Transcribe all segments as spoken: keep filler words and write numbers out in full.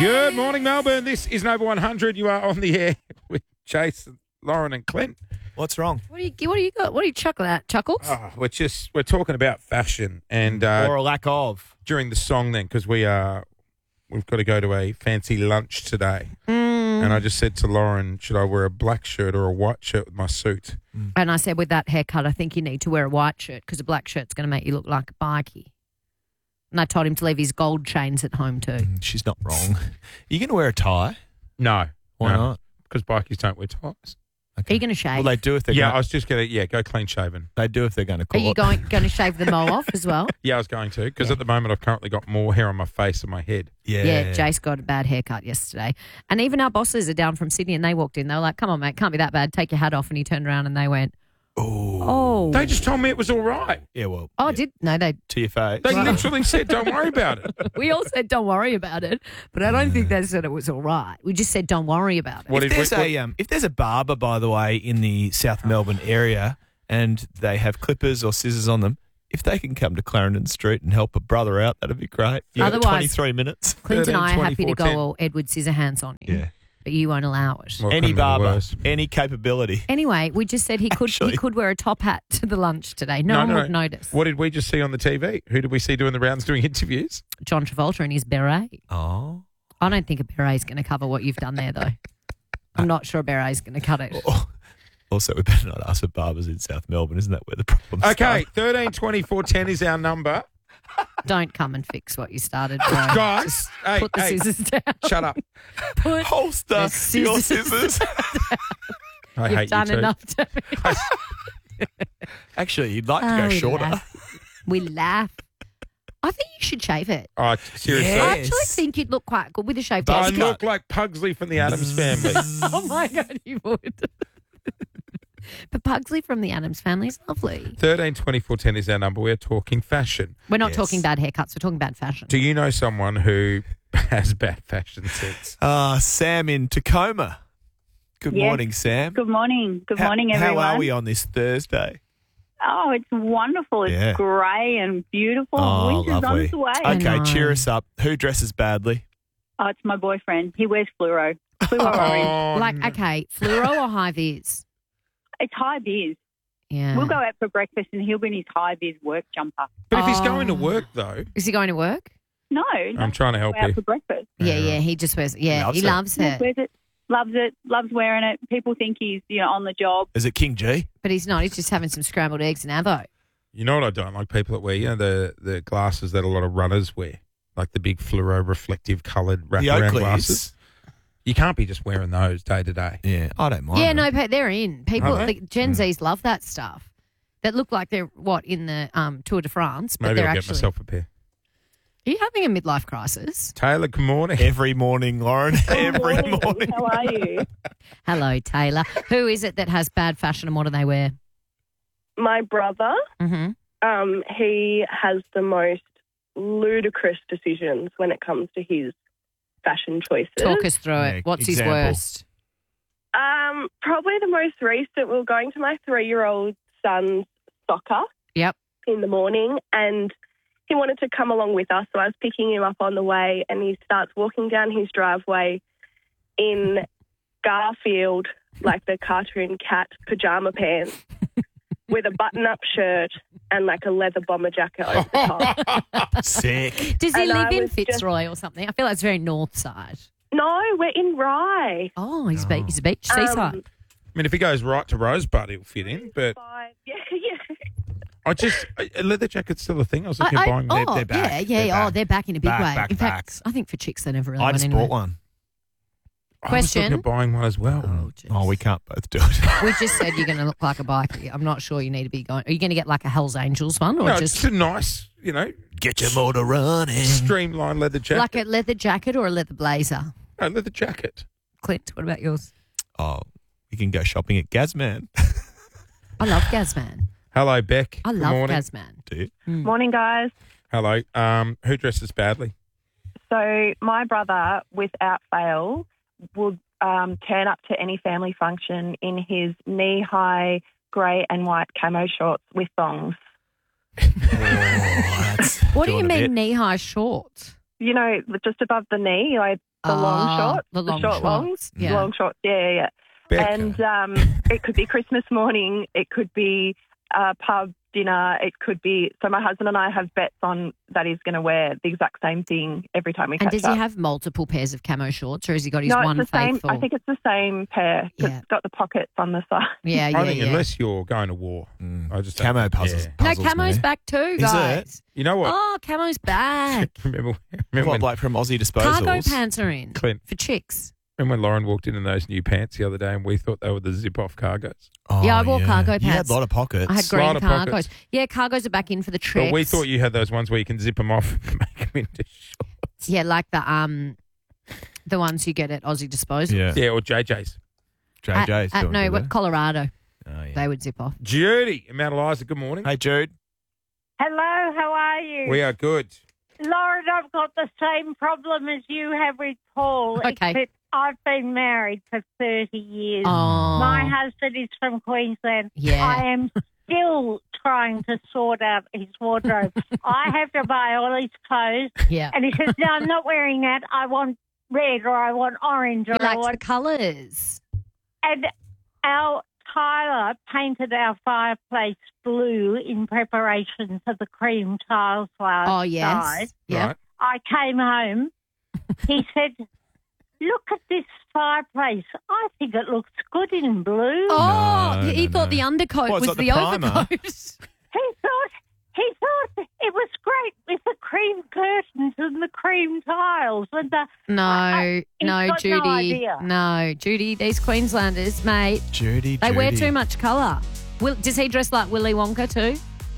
Good morning, Melbourne. This is Nova one hundred. You are on the air with Jason, Lauren and Clint. What's wrong? What do you what do you got? What do you chuckle at? Chuckles? Oh, we're just we're talking about fashion and uh, or a lack of. during the song then because we are we've got to go to a fancy lunch today. Mm. And I just said to Lauren, should I wear a black shirt or a white shirt with my suit? And I said, with that haircut, I think you need to wear a white shirt because a black shirt's going to make you look like a bikie. And I told him to leave his gold chains at home too. Mm, She's not wrong. Are you going to wear a tie? No. Why no, not? Because bikies don't wear ties. Are you going to shave? Well, they do if they're Yeah, I gonna, was just going to, yeah, go clean shaven. they do if they're going to Are call you it. going going to shave the mole off as well? Yeah, I was going to because at the moment I've currently got more hair on my face than my head. Yeah. Yeah, Jace got a bad haircut yesterday. And even our bosses are down from Sydney and they walked in. They were like, come on, mate, can't be that bad. Take your hat off. And he turned around and they went, Oh. oh. They just told me it was all right. Yeah, well. Oh, yeah. did no? They To your face. They literally said, don't worry about it. we all said don't worry about it, but I don't think they said it was all right. We just said don't worry about it. What if did we- there's a um, if there's a barber, by the way, in the South Melbourne area, and they have clippers or scissors on them, if they can come to Clarendon Street and help a brother out, that'd be great. You got Otherwise- twenty-three minutes. Clint and I are happy to thirteen, twenty-four, go all Edward Scissorhands on you, Yeah. but you won't allow it. Well, Any couldn't be barber, worse. any capability. Anyway, we just said he could Actually- he could wear a top hat to the lunch today. No, No, one no, would no. notice. What did we just see on the T V? Who did we see doing the rounds doing interviews? John Travolta and his beret. Oh. I don't think a beret is going to cover what you've done there, though. I'm not sure a beret is going to cut it. Oh. Also, we better not ask for barbers in South Melbourne. Isn't that where the problem Okay, thirteen twenty-four ten is our number. Don't come and fix what you started, bro. Guys, hey, Put the hey, scissors down. shut up. Put Holster the your scissors. scissors. I You've hate done you too. enough to me. Actually, you'd like to Oh, go we shorter. laugh. We laugh. I think you should shave it. Oh, seriously. Yeah. I Yes. actually think you'd look quite good with a shaved I head. look like Pugsley from the Addams Family. Oh my God, you would. But Pugsley from the Addams Family is lovely. thirteen twenty-four ten is our number. We're talking fashion. We're not Yes. talking bad haircuts. We're talking bad fashion. Do you know someone who has bad fashion sense? Uh, Sam in Tacoma. Good Yes. morning, Sam. Good morning. Good How- morning, everyone. How are we on this Thursday? Oh, it's wonderful. It's Yeah. grey and beautiful. Oh, Winter's lovely. on its way. I Okay, know. cheer us up. Who dresses badly? Oh, it's my boyfriend. He wears fluoro. Fluoro orange. Oh, like, no. okay, fluoro or high vis? It's high vis. Yeah. We'll go out for breakfast and he'll be in his high vis work jumper. But if he's Oh. going to work, though, Is he going to work? No, I'm trying to help go out you. for breakfast. Yeah, yeah. He just wears. Yeah, Loves he it. loves He it, wears it. Loves it. Loves wearing it. People think he's you know on the job. Is it King G? but he's not. He's just having some scrambled eggs and avo. You know what I don't like? People that wear, you know, the, the glasses that a lot of runners wear, like the big fluoro reflective coloured The wraparound Oakleys. glasses. You can't be just wearing those day to day. Yeah, I don't mind. Yeah, them. no, but they're in. People, Are they? the Gen Zs love that stuff. That look like they're what in the um, Tour de France, but Maybe they're I'll get actually. myself a pair. Are you having a midlife crisis? Taylor, good morning. Every morning, Lauren. Every Morning. morning. How are you? Hello, Taylor. Who is it that has bad fashion and what do they wear? My brother, Mm-hmm. um, he has the most ludicrous decisions when it comes to his fashion choices. Talk us through Yeah, it. What's example. his worst? Um, probably the most recent, we were going to my three-year-old son's soccer Yep. in the morning, and he wanted to come along with us, so I was picking him up on the way, and he starts walking down his driveway in Garfield, like the cartoon cat, pajama pants, with a button-up shirt and like a leather bomber jacket over the top. Sick. Does he And I live in was just- Fitzroy or something? I feel like it's very north side. No, we're in Rye. Oh, he's, Oh. Be- he's a beach seaside. Um, I mean, if he goes right to Rosebud, he'll fit in. But Five. Yeah, yeah. I just, a leather jacket's still a thing. I was looking I- at I- buying oh, that. they're back. yeah, yeah. They're oh, back. they're back in a big Back, way. back, in fact, back. I think for chicks they never really I went just anywhere. bought one. I was looking Question? at buying one as well. Oh, jeez. Oh, we can't both do it. We just said you're going to look like a biker. I'm not sure you need to be going. Are you going to get like a Hell's Angels one or no, just it's a nice, you know, Get your motor running. streamlined leather jacket. like a leather jacket or a leather blazer? no, leather jacket. Clint, what about yours? Oh, you can go shopping at Gazman. I love Gazman. Hello, Beck. I Good love morning. Gazman. Do you? Morning, guys. Hello. Um, who dresses badly? So my brother, without fail, would um, turn up to any family function in his knee-high grey and white camo shorts with thongs. Oh, that's What do you doing a mean bit. knee high shorts? you know, just above the knee, like the long Ah, shorts, the long short shorts, longs, yeah. long shorts. Yeah, yeah, yeah. Becca. And um, it could be Christmas morning. It could be a pub dinner. It could be. So my husband and I have bets on that he's going to wear the exact same thing every time we And catch does up. he have multiple pairs of camo shorts, or has he got his no, one it's the same. faithful? I think it's the same pair. 'Cause Yeah. It's got the pockets on the side. yeah, yeah, I think yeah. unless you're going to war, Mm. I just Camo don't- puzzles. yeah. No, puzzles camo's me. back too, Is it? guys. You know what? Oh, camo's back. remember, remember, What, when, like from Aussie Disposals? Cargo pants are in Clint. for chicks. remember when Lauren walked in in those new pants the other day and we thought they were the zip-off cargos? Oh, Yeah, I wore cargo You had pants. a lot of pockets. I had green Lot of cargos. pockets. Yeah, cargos are back in for the tricks. But we thought you had those ones where you can zip them off and make them into shorts. Yeah, like the um, the ones you get at Aussie Disposal. Yeah. Yeah, or J J's. J At, J's at, doing no, good what, there. Colorado. Oh, yeah. They would zip off. Judy in Mount Eliza, good morning. Hey, Jude. Hello, how are you? We are good. Lauren, I've got the same problem as you have with Paul. Okay. Except I've been married for thirty years. Oh. My husband is from Queensland. Yeah. I am still trying to sort out his wardrobe. I have to buy all his clothes. Yeah. And he says, no, I'm not wearing that. I want red or I want orange or He I likes the want... colours. And our Tyler painted our fireplace blue in preparation for the cream tiles last Oh, yes. night. Yeah. Right. I came home. He said, look at this fireplace. I think it looks good in blue. Oh, No, he no, thought no. the undercoat What, was is that the, the primer? overcoat. He thought he thought it was great with the cream curtains and the cream tiles and the No, I- he's no, got no Judy. idea. No, Judy, these Queenslanders, mate, Judy, they wear Judy. too much colour. Will, does he dress like Willy Wonka too?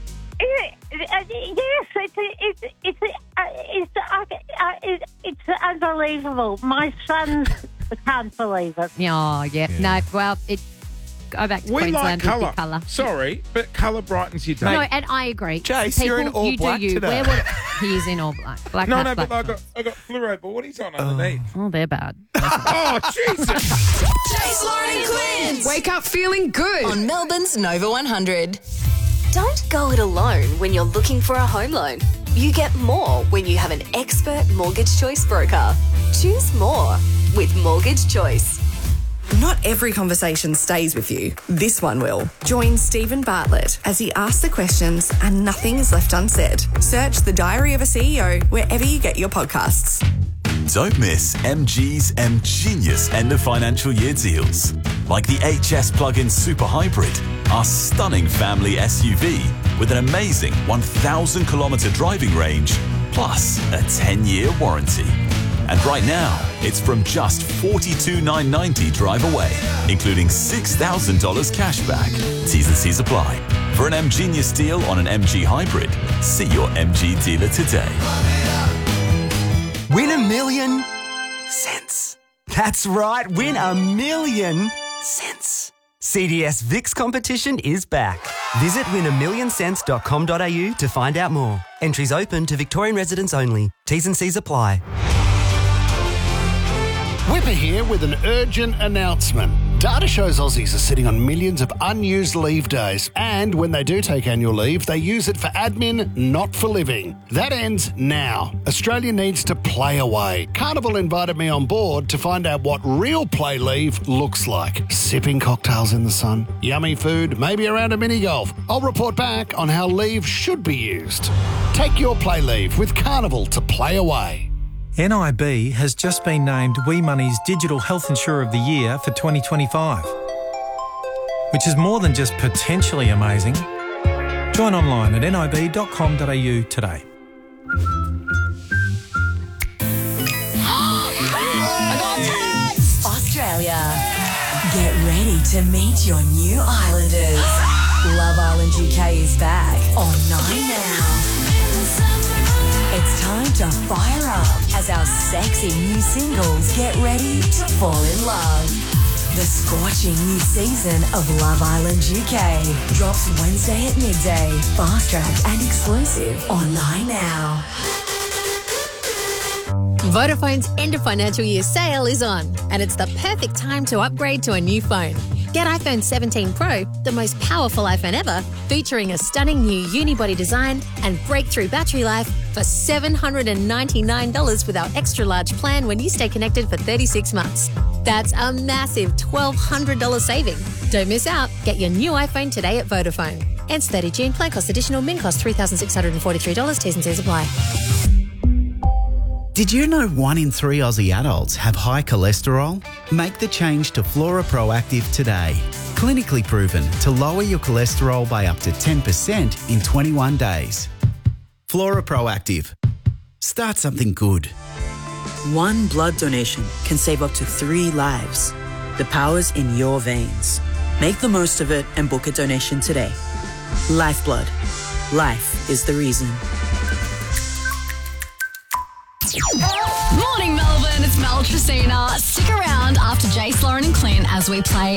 It- it- uh, yes, it's it's it's uh, it's uh, uh, it, it's unbelievable. My sons can't believe it. Yeah, oh, yeah. Yeah. No, well, it go back to We like Queensland with colour. your colour. Sorry, but colour brightens your day. No, and I agree. Jace, People, you're in all you black do you. today. Wear what he is in all black. Black no, hats, no, but black I got socks. I got fluoro boardies on underneath. Oh, they're bad. Oh, Jesus. Jace, Lauren and Quinn. Wake up feeling good. On Melbourne's Nova one hundred. Don't go it alone when you're looking for a home loan. You get more when you have an expert mortgage choice broker. Choose more with Mortgage Choice. Not every conversation stays with you. This one will. Join Stephen Bartlett as he asks the questions and nothing is left unsaid. Search The Diary of a C E O wherever you get your podcasts. Don't miss M G's M Genius end of financial year deals. Like the H S plug-in Super Hybrid, our stunning family S U V with an amazing one thousand kilometre driving range, plus a ten-year warranty. And right now, it's from just forty-two thousand nine hundred ninety dollars drive away, including six thousand dollars cash back. T's and C's apply. For an M Genius deal on an M G Hybrid, see your M G dealer today. Win a million cents. That's right, win a million cents. C D S V I X competition is back. Visit win a million cents dot com dot a u to find out more. Entries open to Victorian residents only. T's and C's apply. Whipper here with an urgent announcement. Data shows Aussies are sitting on millions of unused leave days, and when they do take annual leave, they use it for admin, not for living. That ends now. Australia needs to play away. Carnival invited me on board to find out what real play leave looks like. Sipping cocktails in the sun, yummy food, maybe around a mini golf. I'll report back on how leave should be used. Take your play leave with Carnival to play away. N I B has just been named We Money's Digital Health Insurer of the Year for twenty twenty-five, which is more than just potentially amazing. Join online at n i b dot com dot a u today. Australia. Get ready to meet your new islanders. Love Island U K is back on Nine now. It's time to fire up as our sexy new singles get ready to fall in love. The scorching new season of Love Island U K drops Wednesday at midday, fast track and exclusive on Nine now. Vodafone's end of financial year sale is on, and it's the perfect time to upgrade to a new phone. Get iPhone seventeen Pro, the most powerful iPhone ever, featuring a stunning new unibody design and breakthrough battery life for seven hundred ninety-nine dollars with our extra large plan when you stay connected for thirty-six months. That's a massive twelve hundred dollars saving. Don't miss out. Get your new iPhone today at Vodafone. Ends thirtieth of June. Plan cost additional. Min cost three thousand six hundred forty-three dollars. T's and C's apply. Did you know one in three Aussie adults have high cholesterol? Make the change to Flora Proactive today. Clinically proven to lower your cholesterol by up to ten percent in twenty-one days. Flora Proactive. Start something good. One blood donation can save up to three lives. The power's in your veins. Make the most of it and book a donation today. Lifeblood. Life is the reason. Morning, Melbourne. It's Mel Tresina. Stick around after Jace, Lauren and Clint as we play